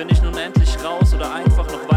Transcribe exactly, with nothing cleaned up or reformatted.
Bin ich nun endlich raus oder einfach noch